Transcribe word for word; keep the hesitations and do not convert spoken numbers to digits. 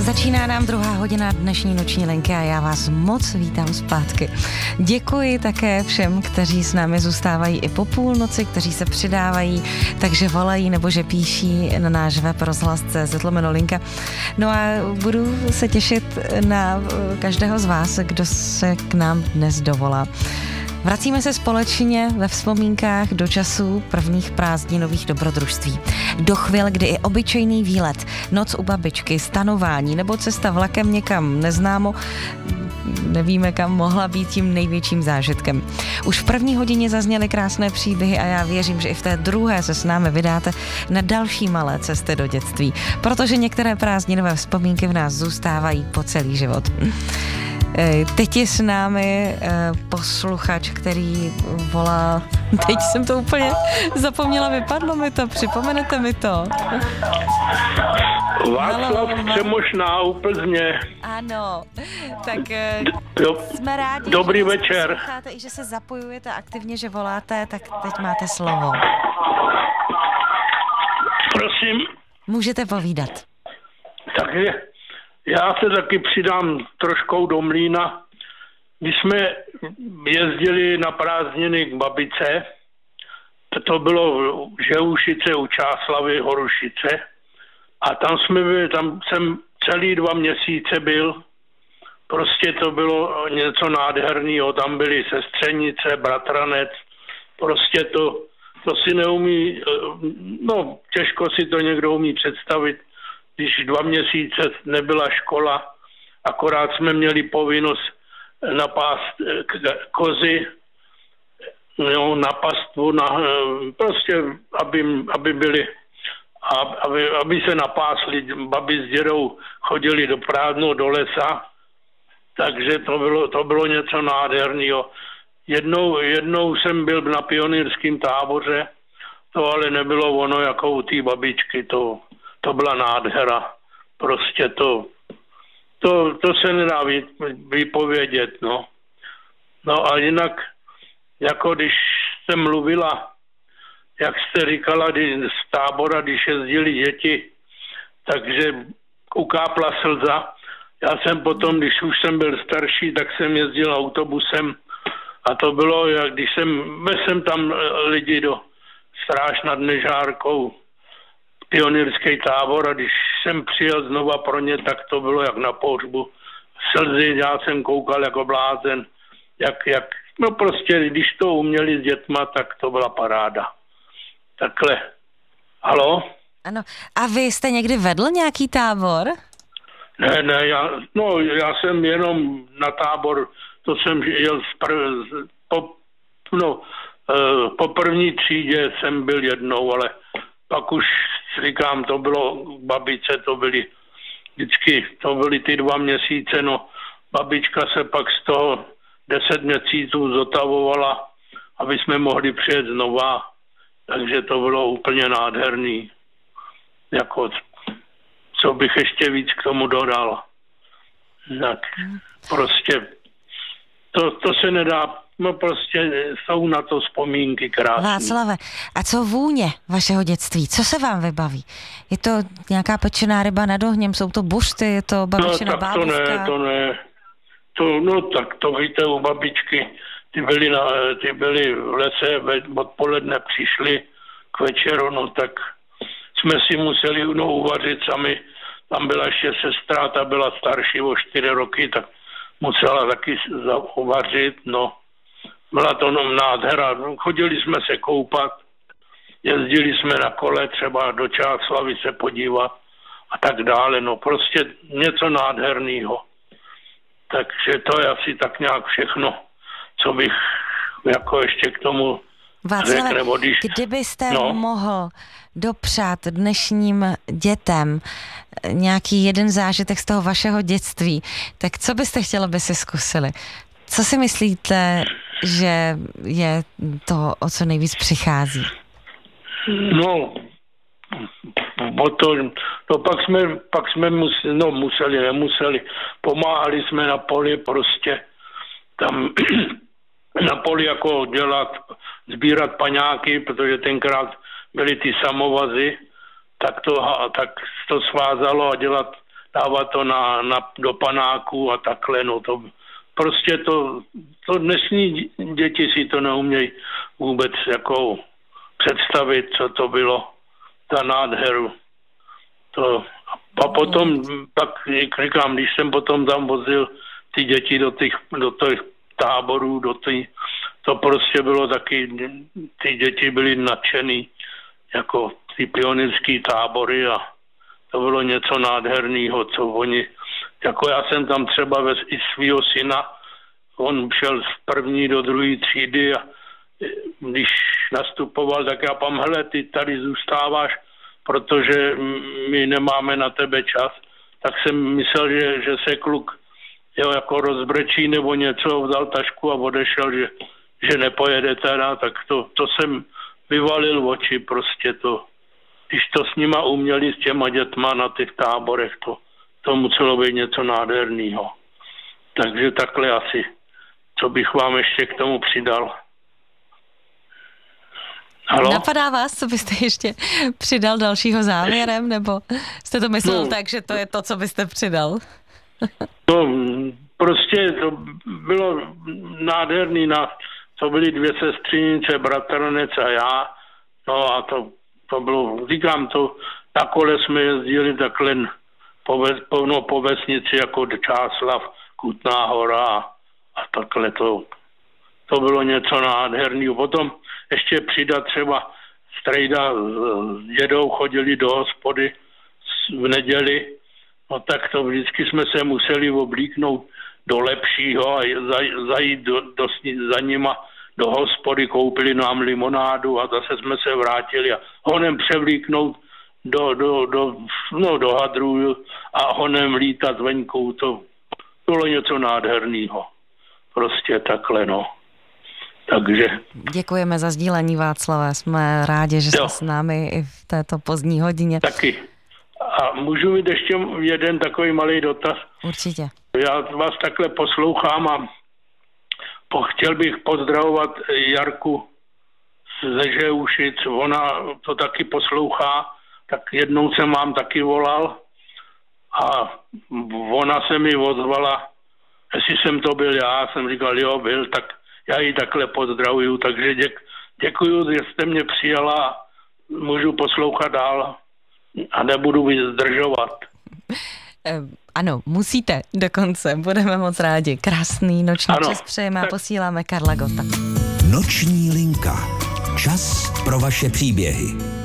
Začíná nám druhá hodina dnešní noční linky a já vás moc vítám zpátky. Děkuji také všem, kteří s námi zůstávají i po půlnoci, kteří se přidávají, takže volají nebo že píší na náš web rozhlas tečka cé zet lomeno linka. No a budu se těšit na každého z vás, kdo se k nám dnes dovolá. Vracíme se společně ve vzpomínkách do časů prvních prázdninových dobrodružství. Do chvil, kdy i obyčejný výlet, noc u babičky, stanování nebo cesta vlakem někam neznámo, nevíme kam, mohla být tím největším zážitkem. Už v první hodině zazněly krásné příběhy a já věřím, že i v té druhé se s námi vydáte na další malé cesty do dětství, protože některé prázdninové vzpomínky v nás zůstávají po celý život. Teď je s námi posluchač, který volá, teď jsem to úplně zapomněla, vypadlo mi to, připomenete mi to? Václav Přemošná u Plzně. Ano, tak Do, jsme rádi, dobrý že večer. Posloucháte i že se zapojujete aktivně, že voláte, tak teď máte slovo. Prosím. Můžete povídat. Takže já se taky přidám troškou do mlýna. My jsme jezdili na prázdniny k babice. To bylo Žehušice u Čáslavy, Horušice. A tam jsme byli, tam jsem celý dva měsíce byl. Prostě to bylo něco nádherného. Tam byly sestřenice, bratranec. Prostě to, to si neumí, no těžko si to někdo umí představit. Když dva měsíce nebyla škola, akorát jsme měli povinnost napást kozy, jo, na pastvu, na, prostě, aby, aby byli, aby, aby se napásli, babi s dědou chodili do Prádnu, do lesa, takže to bylo, to bylo něco nádherného. Jednou, jednou jsem byl na pionýrském táboře, to ale nebylo ono jako u té babičky, to To byla nádhera. Prostě to, to, to se nedá vypovědět, no. No a jinak, jako když jste mluvila, jak jste říkala z tábora, když jezdili děti, takže ukápla slza. Já jsem potom, když už jsem byl starší, tak jsem jezdil autobusem a to bylo, jak když jsem, jsem tam lidi do Stráž nad Nežárkou, pionýrský tábor, a když jsem přijel znova pro ně, tak to bylo jak na pohřbu. Slzy, já jsem koukal jako blázen, jak, jak, no prostě, když to uměli s dětma, tak to byla paráda. Takhle. Halo? Ano. A vy jste někdy vedl nějaký tábor? Ne, ne, já, no, já jsem jenom na tábor, to jsem jel z prv, po, no, po první třídě jsem byl jednou, ale pak už říkám, to bylo babice, to byly vždycky, to byly ty dva měsíce, no babička se pak z toho deset měsíců zotavovala, aby jsme mohli přijet znova, takže to bylo úplně nádherný. Jako, co bych ještě víc k tomu dodal. Tak prostě, to, to se nedá. No prostě jsou na to vzpomínky krásné. Václave, a co vůně vašeho dětství? Co se vám vybaví? Je to nějaká pečená ryba nad ohněm? Jsou to bušty? Je to babičina no, tak bábovka? to ne, to ne. To, no tak to víte u babičky. Ty byly, na, ty byly v lese, odpoledne přišli k večeru, no tak jsme si museli no, uvařit sami. Tam byla ještě sestra, ta byla starší o čtyři roky, tak musela taky uvařit, no. Byla to no, nádhera. Chodili jsme se koupat, jezdili jsme na kole třeba do Čáslavy se podívat a tak dále. No prostě něco nádherného. Takže to je asi tak nějak všechno, co bych jako ještě k tomu Václave, řekl. Když... kdybyste no. mohl dopřát dnešním dětem nějaký jeden zážitek z toho vašeho dětství, tak co byste chtěli, aby si zkusili? Co si myslíte, že je to, o co nejvíc přichází? No, to, no pak jsme, pak jsme museli, no museli, nemuseli, pomáhali jsme na poli prostě, tam na poli jako dělat, sbírat paňáky, protože tenkrát byly ty samovazy, tak to, tak to svázalo a dělat dávat to na, na, do panáku a takhle, no to prostě to, to dnešní děti si to neumějí vůbec jako představit, co to bylo za nádheru. To, a potom, tak říkám, když jsem potom tam vozil ty děti do těch, do těch táborů, do těch, to prostě bylo taky, ty děti byly nadšený, jako ty pionýrský tábory a to bylo něco nádherného, co oni, jako já jsem tam třeba ve, i svýho syna, on šel z první do druhé třídy a když nastupoval, tak já pam, hele, ty tady zůstáváš, protože my nemáme na tebe čas, tak jsem myslel, že, že se kluk jo, jako rozbrečí nebo něco, vzal tašku a odešel, že, že nepojede teda, tak to, to jsem vyvalil oči, prostě to, když to s nima uměli, s těma dětma na těch táborech, to, to muselo být něco nádherného. Takže takhle asi, co bych vám ještě k tomu přidal. Halo? Napadá vás, co byste ještě přidal dalšího závěrem, nebo jste to myslel no, tak, že to je to, co byste přidal? No, prostě to bylo nádherný, na, to byly dvě sestřenice, bratranec a já, no a to, to bylo, říkám to, na kole jsme jezdili takhle po, po, no, po vesnici jako Čáslav, Kutná Hora a, a takhle to, to bylo něco nádherného. Potom ještě přidat třeba strejda s dědou chodili do hospody v neděli, no tak to vždycky jsme se museli oblíknout do lepšího a zajít do, do, za nima do hospody, koupili nám limonádu a zase jsme se vrátili a honem převlíknout do, do, do, no, do hadru a honem lítat venku, to bylo něco nádherného. Prostě takhle, no. Takže. Děkujeme za sdílení, Václave. Jsme rádi, že jste s námi i v této pozdní hodině. Taky. A můžu mít ještě jeden takový malý dotaz? Určitě. Já vás takhle poslouchám a chtěl bych pozdravovat Jarku ze Žeušic. Ona to taky poslouchá, tak jednou jsem vám taky volal a ona se mi ozvala, jestli jsem to byl já, jsem říkal, jo, byl, tak já ji takhle pozdravuju, takže děk, děkuju, že jste mě přijala, můžu poslouchat dál a nebudu zdržovat. Ano, musíte dokonce, budeme moc rádi. Krásný noční ano, čas přejeme tak. A posíláme Karla Gotta. Noční linka. Čas pro vaše příběhy.